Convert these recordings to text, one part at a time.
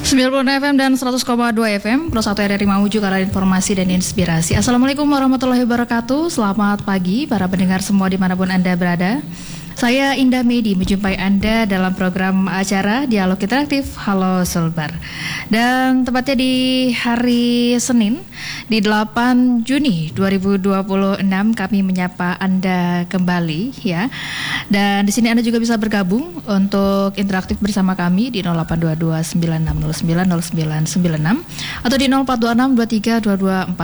90 FM dan 100,2 FM Pro 1 RRI Mamuju, karena informasi dan inspirasi. Assalamualaikum warahmatullahi wabarakatuh. Selamat pagi para pendengar semua dimanapun Anda berada. Saya Indah Medi menjumpai Anda dalam program acara Dialog Interaktif Halo Sulbar. Dan tepatnya di hari Senin di 8 Juni 2026 kami menyapa Anda kembali ya. Dan di sini Anda juga bisa bergabung untuk interaktif bersama kami di 0822 9609 0996 atau di 0426 23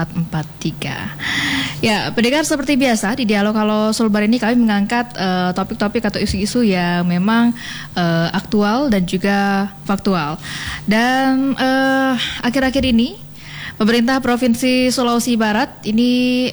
22443. Ya, pendengar, seperti biasa di Dialog Halo Sulbar ini kami mengangkat topik-topik atau isu-isu yang memang aktual dan juga faktual. Dan akhir-akhir ini pemerintah Provinsi Sulawesi Barat ini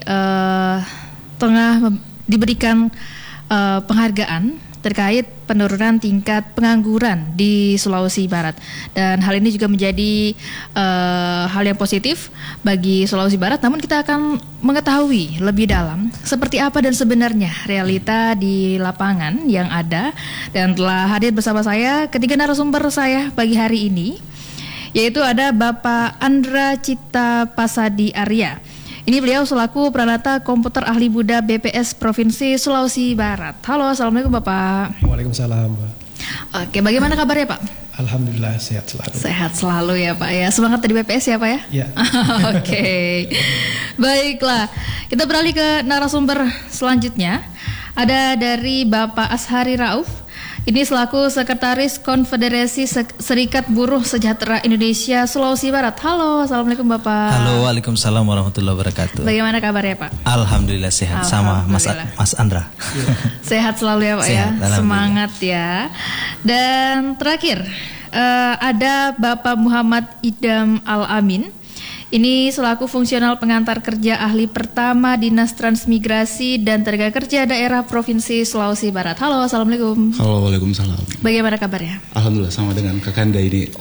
tengah diberikan penghargaan terkait penurunan tingkat pengangguran di Sulawesi Barat, dan hal ini juga menjadi hal yang positif bagi Sulawesi Barat. Namun kita akan mengetahui lebih dalam seperti apa dan sebenarnya realita di lapangan yang ada, dan telah hadir bersama saya ketiga narasumber saya pagi hari ini, yaitu ada Bapak Andra Cita Pasadi Arya. Ini beliau selaku Pranata Komputer Ahli Buda BPS Provinsi Sulawesi Barat. Halo, assalamualaikum Bapak. Waalaikumsalam, Mbak. Oke, bagaimana kabarnya Pak? Alhamdulillah sehat selalu. Sehat selalu ya Pak ya. Semangat di BPS ya Pak ya? Ya. Oke. Baiklah, kita beralih ke narasumber selanjutnya. Ada dari Bapak Ashari Rauf. Ini selaku Sekretaris Konfederasi Serikat Buruh Sejahtera Indonesia Sulawesi Barat. Halo, assalamualaikum Bapak. Halo, waalaikumsalam warahmatullahi wabarakatuh. Bagaimana kabarnya Pak? Alhamdulillah sehat. Sama Mas Andra. Sehat selalu ya Pak sehat, ya. Semangat ya. Dan terakhir ada Bapak Muhammad Idam Al-Amin. Ini selaku fungsional pengantar kerja ahli pertama Dinas Transmigrasi dan Tenaga Kerja Daerah Provinsi Sulawesi Barat. Halo, assalamualaikum. Halo, waalaikumsalam. Bagaimana kabarnya? Alhamdulillah sama dengan Kakanda ini.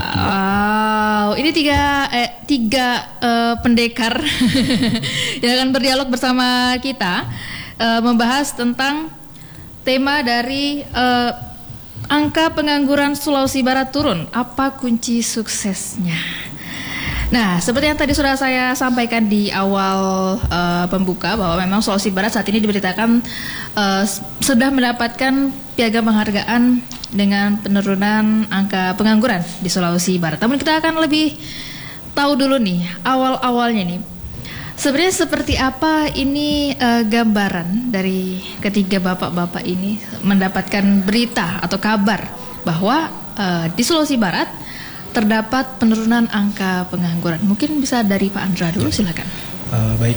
Wow, ini tiga pendekar yang akan berdialog bersama kita, membahas tentang tema dari angka pengangguran Sulawesi Barat turun. Apa kunci suksesnya? Nah, seperti yang tadi sudah saya sampaikan di awal pembuka, bahwa memang Sulawesi Barat saat ini diberitakan sudah mendapatkan piagam penghargaan dengan penurunan angka pengangguran di Sulawesi Barat. Namun kita akan lebih tahu dulu nih awal-awalnya nih. Sebenarnya seperti apa ini gambaran dari ketiga bapak-bapak ini mendapatkan berita atau kabar bahwa di Sulawesi Barat terdapat penurunan angka pengangguran. Mungkin bisa dari Pak Andra dulu, silakan. Baik,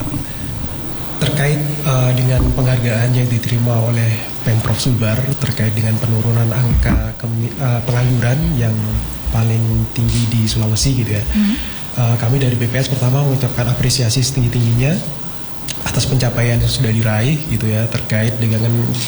terkait dengan penghargaan yang diterima oleh Pemprov Sulbar terkait dengan penurunan angka pengangguran yang paling tinggi di Sulawesi gitu ya. Kami dari BPS pertama mengucapkan apresiasi setinggi-tingginya atas pencapaian yang sudah diraih gitu ya, terkait dengan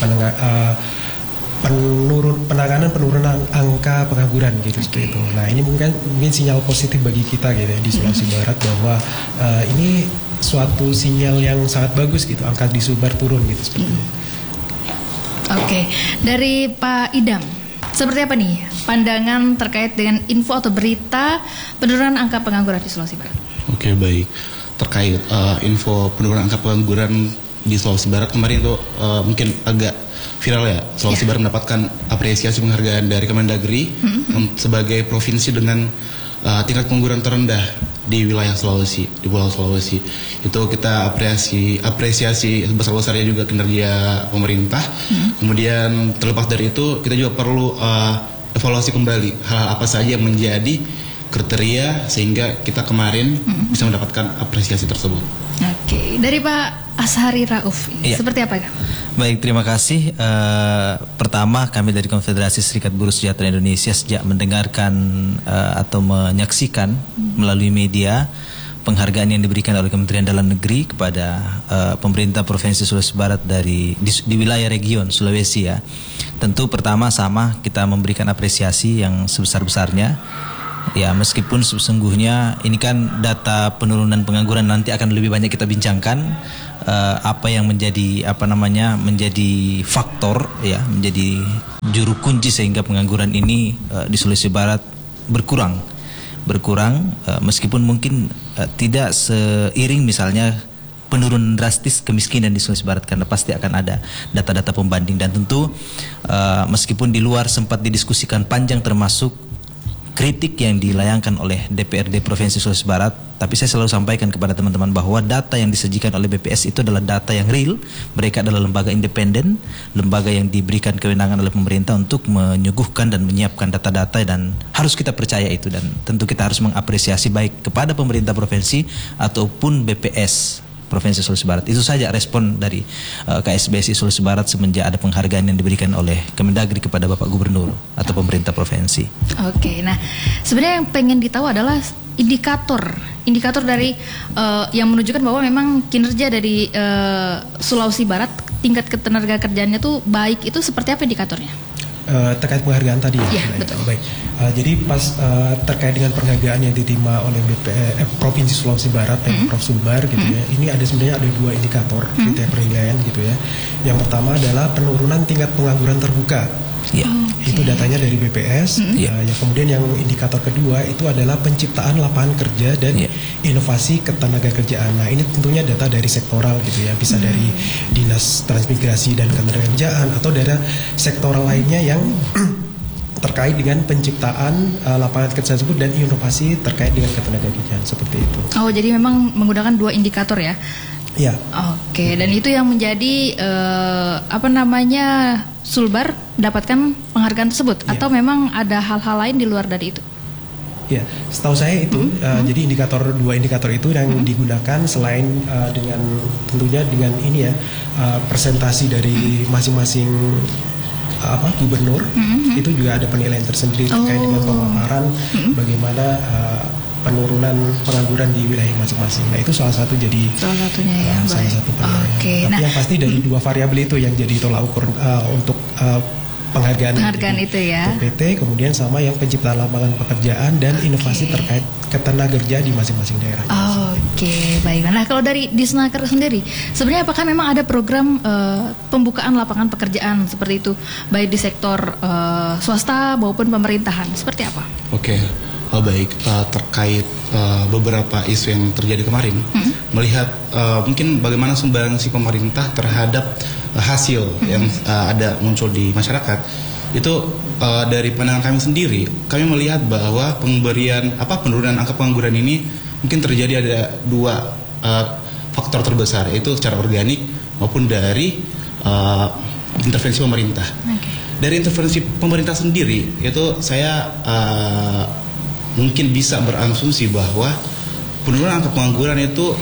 penanganan penurunan angka pengangguran gitu seperti itu. Nah, ini mungkin sinyal positif bagi kita gitu ya di Sulawesi Barat, bahwa ini suatu sinyal yang sangat bagus gitu, angka di Sulbar turun gitu seperti itu. Oke, dari Pak Idam, seperti apa nih pandangan terkait dengan info atau berita penurunan angka pengangguran di Sulawesi Barat? Oke, baik. Terkait info penurunan angka pengangguran di Sulawesi Barat kemarin itu mungkin agak viral ya. Sulawesi Barat mendapatkan apresiasi penghargaan dari Kemendagri sebagai provinsi dengan tingkat pengangguran terendah di wilayah Sulawesi, di Pulau Sulawesi. Itu kita apresiasi sebesar-besarnya juga kinerja pemerintah. Kemudian terlepas dari itu, kita juga perlu evaluasi kembali hal apa saja yang menjadi kriteria sehingga kita kemarin bisa mendapatkan apresiasi tersebut. Oke, dari Pak Ashari Rauf, seperti apa ya? Baik, terima kasih. Pertama, kami dari Konfederasi Serikat Buruh Sejahtera Indonesia sejak mendengarkan atau menyaksikan melalui media penghargaan yang diberikan oleh Kementerian Dalam Negeri kepada pemerintah Provinsi Sulawesi Barat di wilayah region Sulawesi ya. Tentu pertama sama kita memberikan apresiasi yang sebesar-besarnya. Ya, meskipun sesungguhnya ini kan data penurunan pengangguran nanti akan lebih banyak kita bincangkan apa yang menjadi menjadi faktor ya, menjadi juru kunci sehingga pengangguran ini di Sulawesi Barat berkurang meskipun mungkin tidak seiring misalnya penurunan drastis kemiskinan di Sulawesi Barat, karena pasti akan ada data-data pembanding. Dan tentu meskipun di luar sempat didiskusikan panjang termasuk kritik yang dilayangkan oleh DPRD Provinsi Sulawesi Barat, tapi saya selalu sampaikan kepada teman-teman bahwa data yang disajikan oleh BPS itu adalah data yang real. Mereka adalah lembaga independen, lembaga yang diberikan kewenangan oleh pemerintah untuk menyuguhkan dan menyiapkan data-data, dan harus kita percaya itu. Dan tentu kita harus mengapresiasi baik kepada pemerintah provinsi ataupun BPS Provinsi Sulawesi Barat. Itu saja respon dari KSBSI Sulawesi Barat semenjak ada penghargaan yang diberikan oleh Kemendagri kepada Bapak Gubernur atau pemerintah provinsi. Oke, nah sebenarnya yang pengen ditahu adalah indikator dari yang menunjukkan bahwa memang kinerja dari Sulawesi Barat tingkat ketenaga kerjaannya tuh baik, itu seperti apa indikatornya? Terkait penghargaan tadi ya. Betul. Baik. Jadi pas terkait dengan penghargaan yang diterima oleh Provinsi Sulawesi Barat, Pemprov Sumbar gitu ya. Ini sebenarnya ada dua indikator kriteria penilaian gitu ya. Yang pertama adalah penurunan tingkat pengangguran terbuka. Ya. Itu datanya dari BPS. Yang kemudian yang indikator kedua itu adalah penciptaan lapangan kerja dan inovasi ketenagakerjaan. Nah, ini tentunya data dari sektoral gitu ya, bisa dari Dinas Transmigrasi dan Ketenagakerjaan atau dari sektoral lainnya yang terkait dengan penciptaan lapangan kerja tersebut dan inovasi terkait dengan ketenagakerjaan, seperti itu. Oh, jadi memang menggunakan dua indikator ya? Ya. Oke, dan itu yang menjadi Sulbar dapatkan penghargaan tersebut, atau memang ada hal-hal lain di luar dari itu? Ya, setahu saya itu jadi dua indikator itu yang digunakan selain dengan tentunya dengan ini ya presentasi dari masing-masing gubernur, itu juga ada penilaian tersendiri terkait dengan pemaparan bagaimana penurunan pengangguran di wilayah masing-masing. Nah, itu salah satunya ya, salah satu penilaian. Tapi yang pasti dari dua variabel itu yang jadi tolak ukur untuk penghargaan itu ya. PT, kemudian sama yang penciptaan lapangan pekerjaan dan inovasi terkait ketenagakerjaan di masing-masing daerah. Oke, baik. Nah, kalau dari Disnaker sendiri, sebenarnya apakah memang ada program pembukaan lapangan pekerjaan seperti itu, baik di sektor swasta maupun pemerintahan? Seperti apa? Baik, terkait beberapa isu yang terjadi kemarin, melihat mungkin bagaimana sumbangsi pemerintah terhadap hasil yang ada muncul di masyarakat, itu dari pandangan kami sendiri, kami melihat bahwa penurunan angka pengangguran ini mungkin terjadi ada dua faktor terbesar, yaitu secara organik maupun dari intervensi pemerintah. Dari intervensi pemerintah sendiri, itu saya mungkin bisa berasumsi bahwa penurunan angka pengangguran itu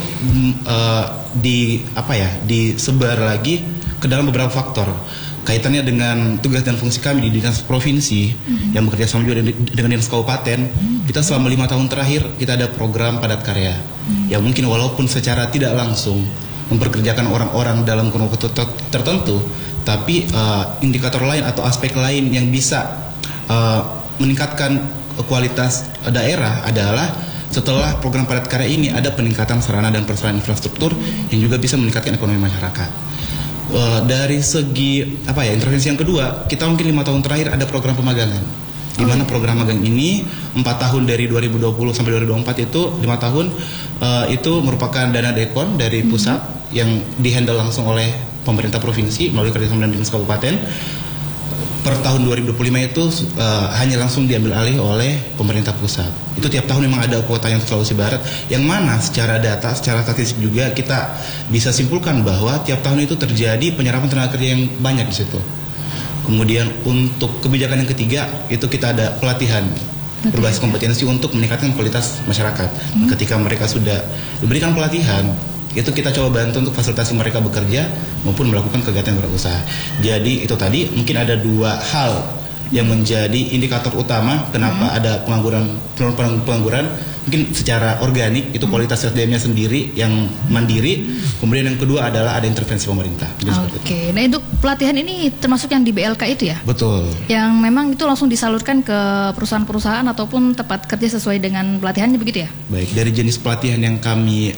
disebar lagi ke dalam beberapa faktor. Kaitannya dengan tugas dan fungsi kami di dinas provinsi yang bekerja sama juga dengan dinas kabupaten, kita selama 5 tahun terakhir kita ada program padat karya yang mungkin walaupun secara tidak langsung memperkerjakan orang-orang dalam kurun waktu tertentu, tapi indikator lain atau aspek lain yang bisa meningkatkan kualitas daerah adalah setelah program padat karya ini ada peningkatan sarana dan prasarana infrastruktur yang juga bisa meningkatkan ekonomi masyarakat. Dari segi intervensi yang kedua, kita mungkin 5 tahun terakhir ada program pemagangan, di mana program magang ini 4 tahun dari 2020 sampai 2024 itu 5 tahun itu merupakan dana dekon dari pusat yang dihandle langsung oleh pemerintah provinsi melalui kerjasama dengan dinas kabupaten. Per tahun 2025 itu hanya langsung diambil alih oleh pemerintah pusat. Itu tiap tahun memang ada kuota yang Sulawesi Barat, yang mana secara data, secara statistik juga kita bisa simpulkan bahwa tiap tahun itu terjadi penyerapan tenaga kerja yang banyak di situ. Kemudian untuk kebijakan yang ketiga itu kita ada pelatihan berbasis kompetensi untuk meningkatkan kualitas masyarakat. Ketika mereka sudah diberikan pelatihan, itu kita coba bantu untuk fasilitasi mereka bekerja maupun melakukan kegiatan berusaha. Jadi itu tadi mungkin ada dua hal yang menjadi indikator utama kenapa ada pengangguran. Mungkin secara organik itu kualitas SDM-nya sendiri yang mandiri. Kemudian yang kedua adalah ada intervensi pemerintah. Oke, nah untuk pelatihan ini termasuk yang di BLK itu ya? Betul. Yang memang itu langsung disalurkan ke perusahaan-perusahaan ataupun tempat kerja sesuai dengan pelatihannya begitu ya? Baik, dari jenis pelatihan yang kami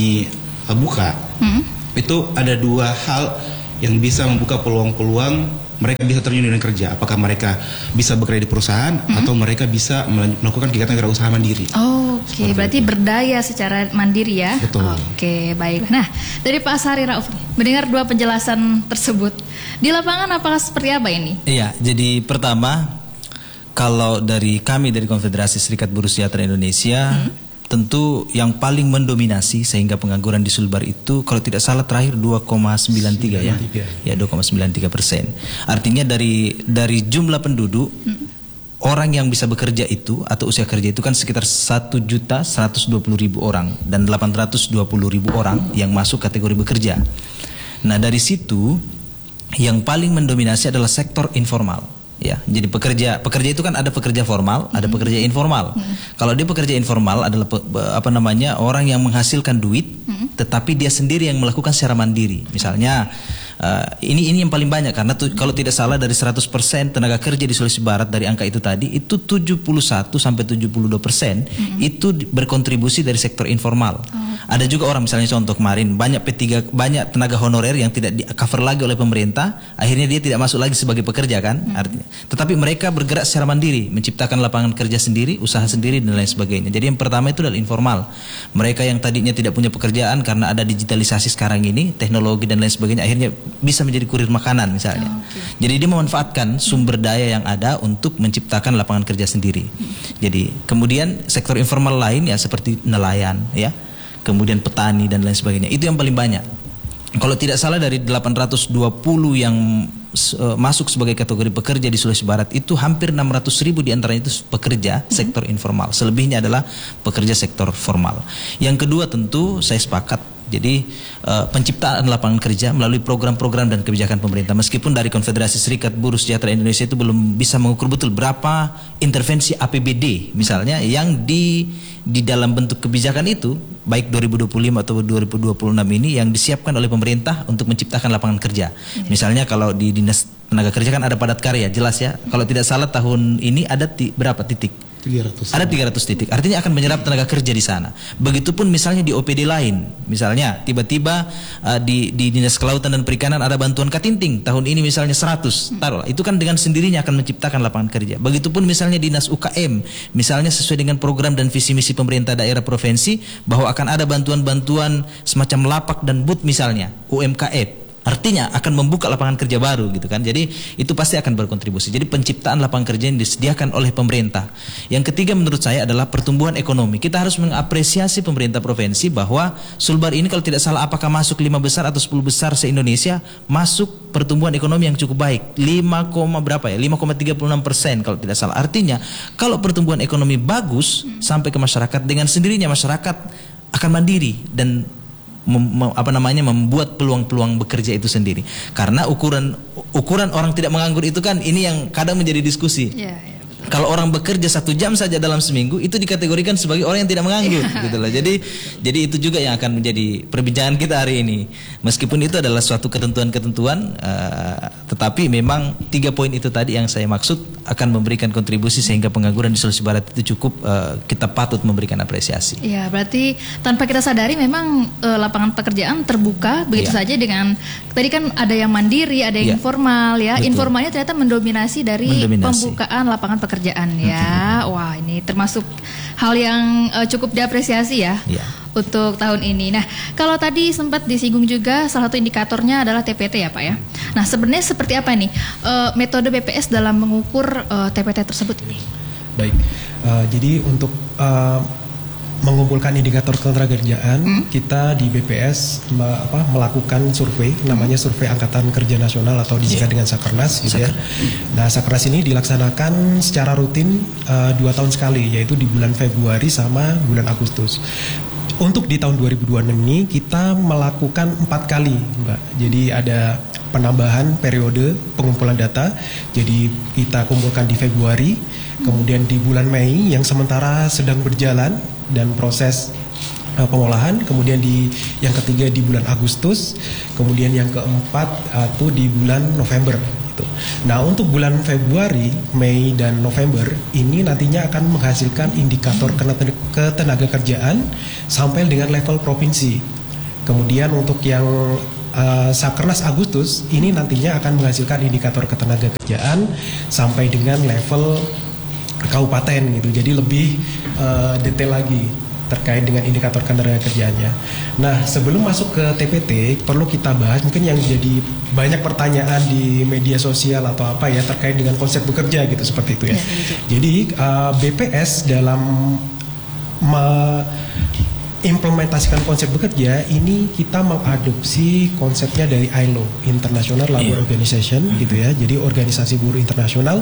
buka, itu ada dua hal yang bisa membuka peluang-peluang mereka bisa terjun di dunia kerja. Apakah mereka bisa bekerja di perusahaan atau mereka bisa melakukan kegiatan usaha mandiri. Oke, berarti berdaya secara mandiri ya. Betul. Oke, baik. Nah, dari Pak Sari Rauf, mendengar dua penjelasan tersebut, di lapangan apakah seperti apa ini? Iya, jadi pertama, kalau dari kami dari Konfederasi Serikat Buruh Sejahtera Indonesia, tentu yang paling mendominasi sehingga pengangguran di Sulbar itu kalau tidak salah terakhir 2,93 ya. Ya 2,93%. Artinya dari jumlah penduduk orang yang bisa bekerja itu atau usia kerja itu kan sekitar 1.120.000 orang dan 820.000 orang yang masuk kategori bekerja. Nah, dari situ yang paling mendominasi adalah sektor informal. Ya, jadi pekerja itu kan ada pekerja formal, ada pekerja informal. Kalau dia pekerja informal adalah orang yang menghasilkan duit, tetapi dia sendiri yang melakukan secara mandiri. Misalnya ini yang paling banyak karena kalau tidak salah dari 100% tenaga kerja di Sulawesi Barat dari angka itu tadi itu 71 sampai 72% itu berkontribusi dari sektor informal. Ada juga orang misalnya contoh kemarin banyak P3 banyak tenaga honorer yang tidak di cover lagi oleh pemerintah, akhirnya dia tidak masuk lagi sebagai pekerja kan artinya. Tetapi mereka bergerak secara mandiri, menciptakan lapangan kerja sendiri, usaha sendiri dan lain sebagainya. Jadi yang pertama itu adalah informal. Mereka yang tadinya tidak punya pekerjaan karena ada digitalisasi sekarang ini, teknologi dan lain sebagainya, akhirnya bisa menjadi kurir makanan misalnya. Jadi dia memanfaatkan sumber daya yang ada untuk menciptakan lapangan kerja sendiri. Jadi kemudian sektor informal lain ya seperti nelayan ya, kemudian petani dan lain sebagainya. Itu yang paling banyak. Kalau tidak salah dari 820 yang masuk sebagai kategori pekerja di Sulawesi Barat itu hampir 600.000 diantaranya itu pekerja sektor informal. Selebihnya adalah pekerja sektor formal. Yang kedua tentu saya sepakat. Jadi penciptaan lapangan kerja melalui program-program dan kebijakan pemerintah. Meskipun dari Konfederasi Serikat Buruh Sejahtera Indonesia itu belum bisa mengukur betul berapa intervensi APBD misalnya yang di dalam bentuk kebijakan itu baik 2025 atau 2026 ini yang disiapkan oleh pemerintah untuk menciptakan lapangan kerja. Misalnya kalau di Dinas Tenaga Kerja kan ada padat karya, jelas ya. Kalau tidak salah tahun ini ada berapa titik? 300. Ada 300 titik. Artinya akan menyerap tenaga kerja di sana. Begitupun misalnya di OPD lain. Misalnya tiba-tiba di Dinas Kelautan dan Perikanan ada bantuan Katinting. Tahun ini misalnya 100. Taruh. Itu kan dengan sendirinya akan menciptakan lapangan kerja. Begitupun misalnya Dinas UKM. Misalnya sesuai dengan program dan visi misi pemerintah daerah provinsi bahwa akan ada bantuan-bantuan semacam lapak dan booth misalnya UMKM. Artinya akan membuka lapangan kerja baru gitu kan. Jadi itu pasti akan berkontribusi. Jadi penciptaan lapangan kerja yang disediakan oleh pemerintah. Yang ketiga menurut saya adalah pertumbuhan ekonomi. Kita harus mengapresiasi pemerintah provinsi bahwa Sulbar ini kalau tidak salah apakah masuk 5 besar atau 10 besar se-Indonesia, masuk pertumbuhan ekonomi yang cukup baik. 5,36% kalau tidak salah. Artinya kalau pertumbuhan ekonomi bagus sampai ke masyarakat, dengan sendirinya masyarakat akan mandiri dan membuat peluang-peluang bekerja itu sendiri. Karena ukuran orang tidak menganggur itu kan ini yang kadang menjadi diskusi. Kalau orang bekerja 1 jam saja dalam seminggu itu dikategorikan sebagai orang yang tidak menganggur gitu loh. Jadi itu juga yang akan menjadi perbincangan kita hari ini. Meskipun itu adalah suatu ketentuan-ketentuan tetapi memang 3 poin itu tadi yang saya maksud akan memberikan kontribusi sehingga pengangguran di Sulawesi Barat itu cukup kita patut memberikan apresiasi. Ya, berarti tanpa kita sadari memang lapangan pekerjaan terbuka begitu saja dengan tadi kan ada yang mandiri, ada yang informal ya. Betul. Informalnya ternyata mendominasi dari pembukaan lapangan pekerjaan ya. Wah, ini termasuk hal yang cukup diapresiasi ya untuk tahun ini. Nah, kalau tadi sempat disinggung juga salah satu indikatornya adalah TPT ya Pak ya. Nah, sebenarnya seperti apa nih metode BPS dalam mengukur TPT tersebut ini? Baik, jadi untuk mengumpulkan indikator ketenagakerjaan, kita di BPS melakukan survei, namanya Survei Angkatan Kerja Nasional atau disingkat dengan Sakernas gitu ya. Nah, Sakernas ini dilaksanakan secara rutin 2 tahun sekali, yaitu di bulan Februari sama bulan Agustus. Untuk di tahun 2026 ini kita melakukan 4 kali, Mbak. Jadi ada penambahan periode pengumpulan data. Jadi kita kumpulkan di Februari, kemudian di bulan Mei yang sementara sedang berjalan dan proses pengolahan, kemudian yang ketiga di bulan Agustus, kemudian yang keempat itu di bulan November gitu. Nah, untuk bulan Februari, Mei dan November ini nantinya akan menghasilkan indikator ketenagakerjaan sampai dengan level provinsi. Kemudian untuk yang Sakernas Agustus ini nantinya akan menghasilkan indikator ketenagakerjaan sampai dengan level kabupaten gitu. Jadi lebih detail lagi terkait dengan indikator ketenagakerjaannya. Nah, sebelum masuk ke TPT, perlu kita bahas mungkin yang jadi banyak pertanyaan di media sosial atau apa ya terkait dengan konsep bekerja gitu, seperti itu ya. Jadi BPS dalam implementasikan konsep bekerja ini kita mengadopsi konsepnya dari ILO, International Labour Organization gitu ya. Jadi organisasi buruh internasional,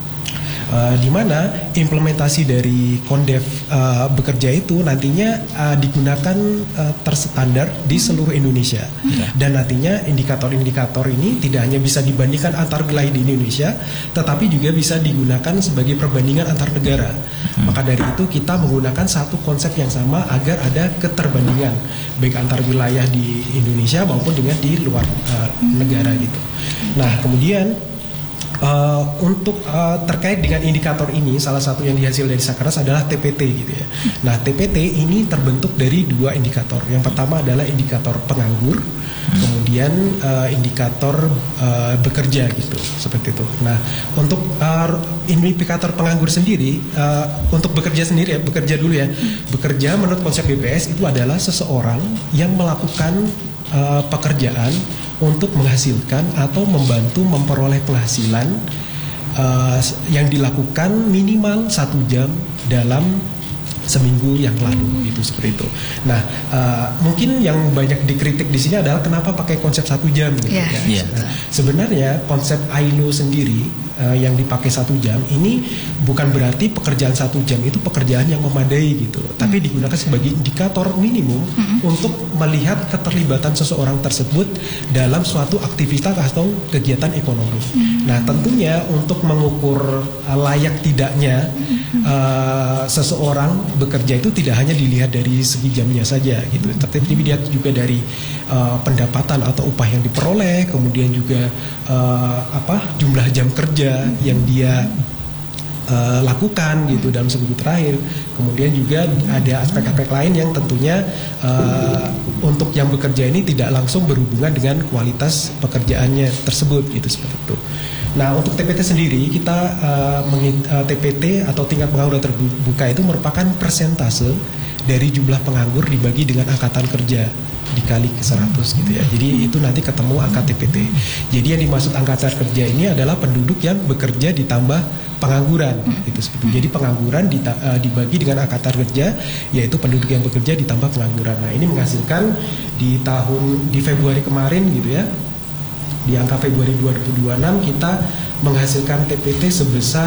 di mana implementasi dari Kondef bekerja itu nantinya digunakan terstandar di seluruh Indonesia. Dan nantinya indikator-indikator ini tidak hanya bisa dibandingkan antar wilayah di Indonesia, tetapi juga bisa digunakan sebagai perbandingan antar negara. Maka dari itu kita menggunakan satu konsep yang sama agar ada keterbandingan baik antar wilayah di Indonesia maupun dengan di luar negara gitu. Nah, kemudian untuk terkait dengan indikator ini, salah satu yang dihasil dari Sakernas adalah TPT gitu ya. Nah, TPT ini terbentuk dari dua indikator. Yang pertama adalah indikator penganggur, kemudian indikator bekerja gitu, seperti itu. Nah, untuk indikator penganggur sendiri, untuk bekerja sendiri ya, bekerja dulu ya. Bekerja menurut konsep BPS itu adalah seseorang yang melakukan pekerjaan untuk menghasilkan atau membantu memperoleh penghasilan yang dilakukan minimal 1 jam dalam seminggu yang lalu gitu, seperti itu. Nah, mungkin yang banyak dikritik di sini adalah kenapa pakai konsep 1 jam gitu ya. Nah, sebenarnya konsep ILO sendiri yang dipakai 1 jam ini bukan berarti pekerjaan 1 jam itu pekerjaan yang memadai gitu, tapi digunakan sebagai indikator minimum untuk melihat keterlibatan seseorang tersebut dalam suatu aktivitas atau kegiatan ekonomi. Nah, tentunya untuk mengukur layak tidaknya seseorang bekerja itu tidak hanya dilihat dari segi jamnya saja gitu, tetapi dilihat juga dari pendapatan atau upah yang diperoleh, kemudian juga jumlah jam kerja yang dia lakukan gitu dalam seminggu terakhir. Kemudian juga ada aspek-aspek lain yang tentunya untuk yang bekerja ini tidak langsung berhubungan dengan kualitas pekerjaannya tersebut gitu, seperti itu. Nah, untuk TPT sendiri kita TPT atau tingkat pengangguran terbuka itu merupakan persentase dari jumlah penganggur dibagi dengan angkatan kerja dikali ke 100 gitu ya. Jadi itu nanti ketemu angka TPT. Jadi yang dimaksud angkatan kerja ini adalah penduduk yang bekerja ditambah pengangguran gitu. Jadi pengangguran dibagi dengan angkatan kerja, yaitu penduduk yang bekerja ditambah pengangguran. Nah, ini menghasilkan di Februari kemarin gitu ya, di angka Februari 2026 kita menghasilkan TPT sebesar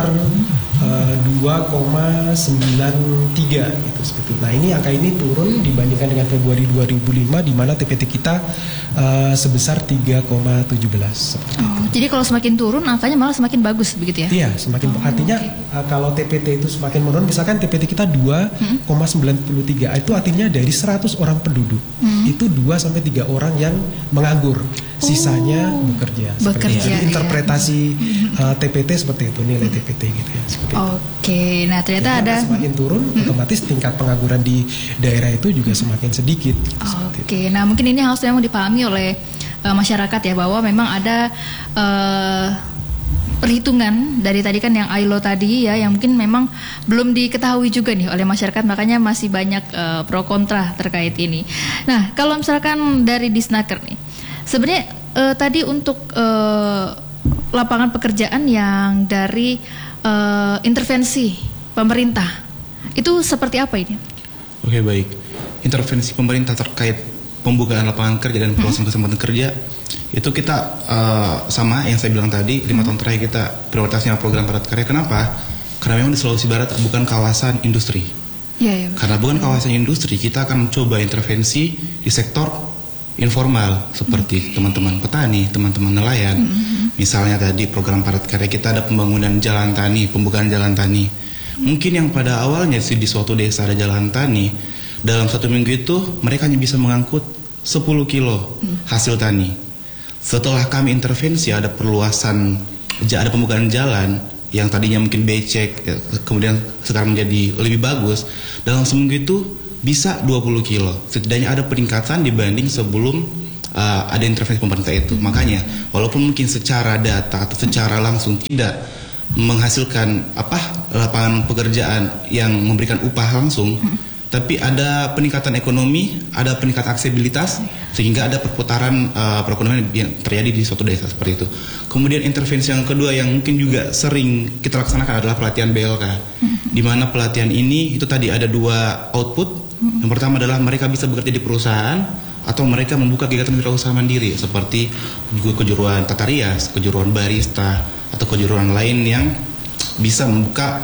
2,93 gitu, seperti itu. Nah, angka ini turun dibandingkan dengan Februari 2005 di mana TPT kita sebesar 3,17. Jadi kalau semakin turun angkanya malah semakin bagus begitu ya? Iya, semakin artinya kalau TPT itu semakin menurun, misalkan TPT kita 2,93, itu artinya dari 100 orang penduduk itu 2-3 orang yang menganggur, sisanya bekerja. Jadi interpretasi TPT seperti itu, nilai TPT gitu ya. Oke, nah ternyata ada semakin turun, otomatis tingkat pengangguran di daerah itu juga semakin sedikit. Oke, nah mungkin ini harus memang dipahami oleh masyarakat ya, bahwa memang ada perhitungan dari tadi kan yang ILO tadi ya, yang mungkin memang belum diketahui juga nih oleh masyarakat, makanya masih banyak pro kontra terkait ini. Nah, kalau misalkan dari Disnaker nih, sebenarnya tadi untuk lapangan pekerjaan yang dari intervensi pemerintah itu seperti apa ini? Oke, baik. Intervensi pemerintah terkait pembukaan lapangan kerja dan perluasan kesempatan kerja itu kita sama yang saya bilang tadi, 5 tahun terakhir kita prioritasnya program padat karya. Kenapa? Karena memang di Sulawesi Barat bukan kawasan industri. Karena bukan kawasan industri, kita akan mencoba intervensi di sektor informal seperti teman-teman petani, teman-teman nelayan. Misalnya tadi program padat karya kita ada pembangunan jalan tani, pembukaan jalan tani. Mungkin yang pada awalnya di suatu desa ada jalan tani, dalam 1 minggu itu mereka hanya bisa mengangkut 10 kilo hasil tani. Setelah kami intervensi, ada perluasan, ada pembukaan jalan yang tadinya mungkin becek, kemudian sekarang menjadi lebih bagus. Dalam seminggu itu bisa 20 kilo. Setidaknya ada peningkatan dibanding sebelum ada intervensi pemerintah itu. Makanya walaupun mungkin secara data atau secara langsung tidak menghasilkan lapangan pekerjaan yang memberikan upah langsung, tapi ada peningkatan ekonomi, ada peningkatan aksesibilitas, sehingga ada perputaran perekonomian yang terjadi di suatu desa seperti itu. Kemudian intervensi yang kedua yang mungkin juga sering kita laksanakan adalah pelatihan BLK, di mana pelatihan ini itu tadi ada 2 output. Yang pertama adalah mereka bisa bekerja di perusahaan atau mereka membuka kegiatan wirausaha mandiri seperti juga kejuruan tata rias, kejuruan barista atau kejuruan lain yang bisa membuka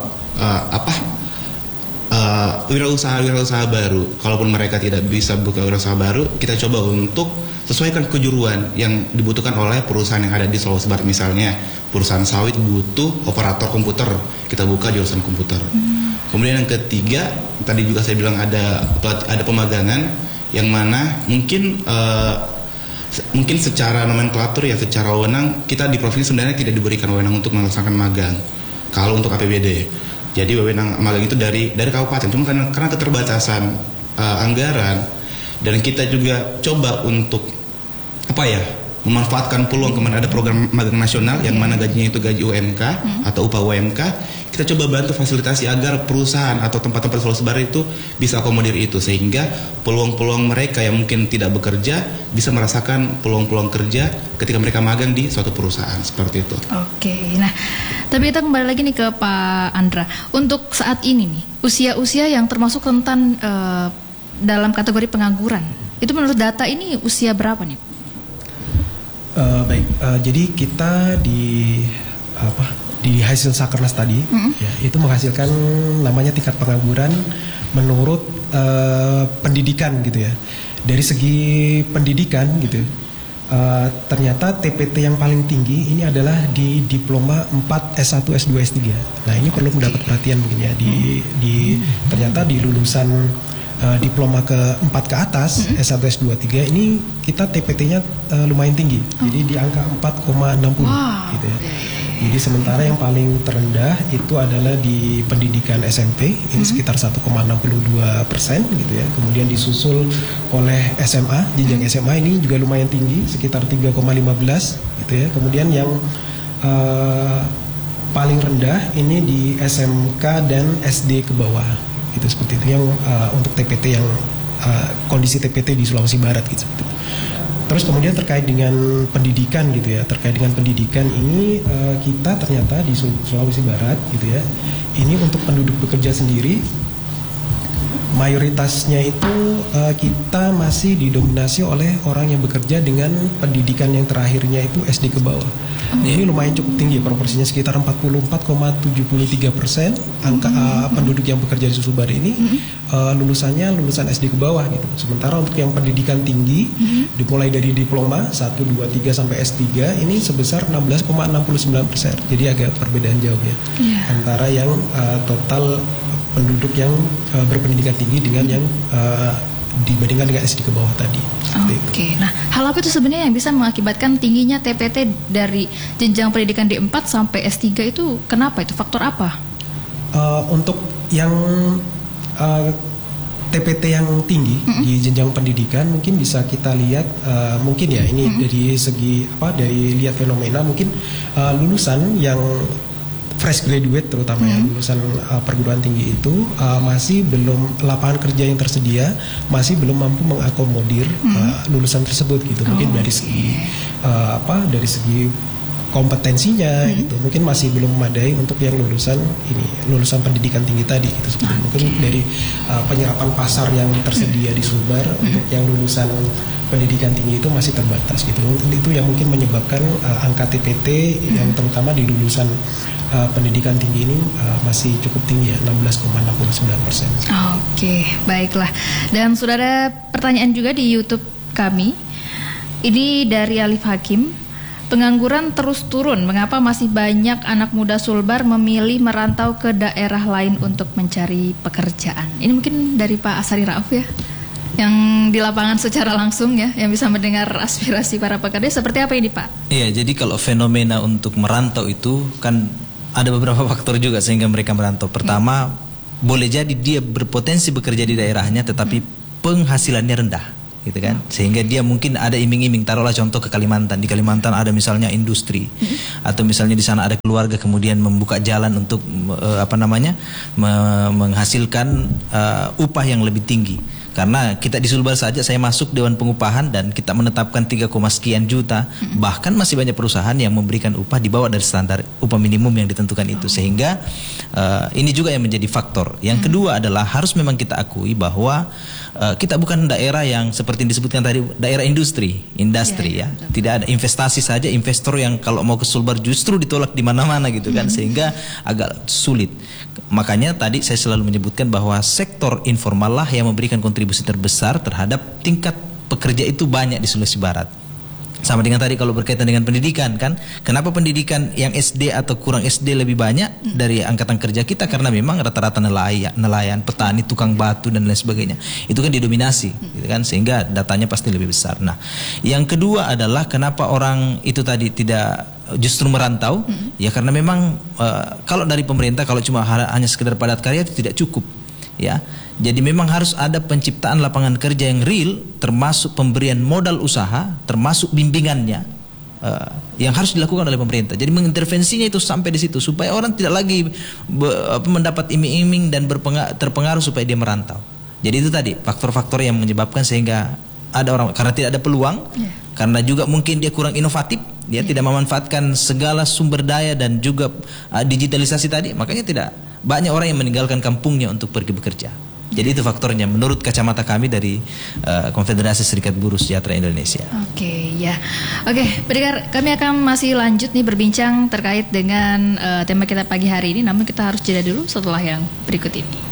wirausaha baru. Kalaupun mereka tidak bisa buka wirausaha baru, kita coba untuk sesuaikan kejuruan yang dibutuhkan oleh perusahaan yang ada di Sulawesi Barat. Misalnya perusahaan sawit butuh operator komputer, kita buka jurusan komputer. Kemudian yang ketiga, tadi juga saya bilang ada pemagangan yang mana mungkin secara nomenklatur ya, secara wewenang kita di provinsi sebenarnya tidak diberikan wewenang untuk melaksanakan magang kalau untuk APBD. Jadi wewenang magang itu dari kabupaten, cuma karena keterbatasan anggaran, dan kita juga coba untuk memanfaatkan peluang kemarin ada program magang nasional yang mana gajinya itu gaji UMK atau upah UMK. Kita coba bantu fasilitasi agar perusahaan atau tempat-tempat Sulawesi Barat itu bisa akomodir itu, sehingga peluang-peluang mereka yang mungkin tidak bekerja bisa merasakan peluang-peluang kerja ketika mereka magang di suatu perusahaan seperti itu. Oke, nah tapi kita kembali lagi nih ke Pak Andra. Untuk saat ini nih, usia-usia yang termasuk rentan dalam kategori pengangguran, itu menurut data ini usia berapa nih? Jadi kita di hasil Sakernas tadi ya, itu menghasilkan namanya tingkat pengangguran menurut pendidikan gitu ya. Dari segi pendidikan gitu, ternyata TPT yang paling tinggi ini adalah di diploma 4 S1, S2, S3. Nah ini perlu mendapat perhatian begini ya, ternyata di lulusan diploma ke-4 ke atas, S1, S2, S3 ini kita TPT-nya lumayan tinggi. Jadi di angka 4,60 gitu ya. Jadi sementara yang paling terendah itu adalah di pendidikan SMP, ini sekitar 1,62% gitu ya. Kemudian disusul oleh SMA, jenjang SMA ini juga lumayan tinggi, sekitar 3,15 gitu ya. Kemudian yang paling rendah ini di SMK dan SD ke bawah, gitu seperti itu yang untuk TPT yang kondisi TPT di Sulawesi Barat gitu seperti itu. Terus kemudian terkait dengan pendidikan gitu ya, terkait dengan pendidikan ini kita ternyata di Sulawesi Barat gitu ya, ini untuk penduduk bekerja sendiri mayoritasnya itu kita masih didominasi oleh orang yang bekerja dengan pendidikan yang terakhirnya itu SD ke bawah. Ini lumayan cukup tinggi, proporsinya sekitar 44,73% angka penduduk yang bekerja di Sulawesi Barat ini lulusan SD ke bawah gitu. Sementara untuk yang pendidikan tinggi dimulai dari diploma 1, 2, 3 sampai S3 ini sebesar 16,69%. Jadi agak perbedaan jauh ya antara yang total penduduk yang berpendidikan tinggi dengan yang dibandingkan dengan SD ke bawah tadi. Oke. Nah, hal apa itu sebenarnya yang bisa mengakibatkan tingginya TPT dari jenjang pendidikan D4 sampai S3 itu kenapa? Itu faktor apa? Untuk yang TPT yang tinggi di jenjang pendidikan mungkin bisa kita lihat mungkin ya ini dari segi dari lihat fenomena mungkin lulusan yang fresh graduate terutama ya lulusan perguruan tinggi itu masih belum, lapangan kerja yang tersedia masih belum mampu mengakomodir lulusan tersebut gitu. Mungkin dari segi dari segi kompetensinya gitu mungkin masih belum memadai untuk yang lulusan pendidikan tinggi tadi gitu. Mungkin dari penyerapan pasar yang tersedia di Sulbar untuk yang lulusan pendidikan tinggi itu masih terbatas gitu. Itu yang mungkin menyebabkan angka TPT yang terutama di lulusan pendidikan tinggi ini masih cukup tinggi ya, 16,69%. Oke, baiklah. Dan sudah ada pertanyaan juga di YouTube kami. Ini dari Alif Hakim. Pengangguran terus turun. Mengapa masih banyak anak muda Sulbar memilih merantau ke daerah lain untuk mencari pekerjaan? Ini mungkin dari Pak Asari Rauf ya, yang di lapangan secara langsung ya, yang bisa mendengar aspirasi para pekerja. Seperti apa ini Pak? Iya, jadi kalau fenomena untuk merantau itu kan ada beberapa faktor juga sehingga mereka merantau. Pertama, boleh jadi dia berpotensi bekerja di daerahnya tetapi penghasilannya rendah. gitu kan. Sehingga dia mungkin ada iming-iming, taruhlah contoh ke Kalimantan. Di Kalimantan ada misalnya industri, atau misalnya di sana ada keluarga kemudian membuka jalan untuk menghasilkan upah yang lebih tinggi. Karena kita di Sulbar saja saya masuk Dewan Pengupahan dan kita menetapkan 3, sekian juta, bahkan masih banyak perusahaan yang memberikan upah di bawah dari standar upah minimum yang ditentukan itu. Sehingga ini juga yang menjadi faktor. Yang kedua adalah harus memang kita akui bahwa kita bukan daerah yang seperti yang disebutkan tadi, daerah industri ya. Tidak ada investasi saja, investor yang kalau mau ke Sulbar justru ditolak di mana-mana gitu kan, sehingga agak sulit. Makanya tadi saya selalu menyebutkan bahwa sektor informal lah yang memberikan kontribusi terbesar terhadap tingkat pekerja itu banyak di Sulawesi Barat. Sama dengan tadi kalau berkaitan dengan pendidikan kan, kenapa pendidikan yang SD atau kurang SD lebih banyak dari angkatan kerja kita? Karena memang rata-rata nelayan, petani, tukang batu dan lain sebagainya. Itu kan didominasi, gitu kan, sehingga datanya pasti lebih besar. Nah, yang kedua adalah kenapa orang itu tadi tidak justru merantau? Ya karena memang kalau dari pemerintah kalau cuma hanya sekedar padat karya itu tidak cukup, ya. Jadi memang harus ada penciptaan lapangan kerja yang real, termasuk pemberian modal usaha, termasuk bimbingannya, yang harus dilakukan oleh pemerintah. Jadi mengintervensinya itu sampai di situ supaya orang tidak lagi mendapat iming-iming dan terpengaruh supaya dia merantau. Jadi itu tadi faktor-faktor yang menyebabkan sehingga ada orang karena tidak ada peluang, karena juga mungkin dia kurang inovatif, dia tidak memanfaatkan segala sumber daya dan juga digitalisasi tadi, makanya tidak banyak orang yang meninggalkan kampungnya untuk pergi bekerja. Jadi itu faktornya menurut kacamata kami dari Konfederasi Serikat Buruh Sejahtera Indonesia. Oke, pendengar, kami akan masih lanjut nih berbincang terkait dengan tema kita pagi hari ini, namun kita harus jeda dulu setelah yang berikut ini.